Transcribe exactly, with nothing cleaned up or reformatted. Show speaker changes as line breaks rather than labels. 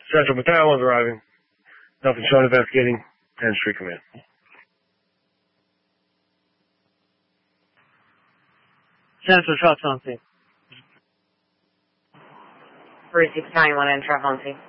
Central Battalion arriving. Nothing shown investigating. ten Street Command.
Central shots on scene.
three six nine one, enter home scene.